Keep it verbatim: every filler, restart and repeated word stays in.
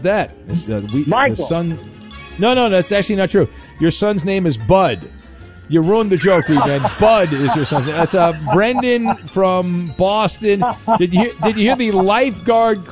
that. It's, uh, we, Michael. The son. No, no, that's actually not true. Your son's name is Bud. You ruined the joke, man. Bud is your son's name. That's uh, Brendan from Boston. Did you did you hear the lifeguard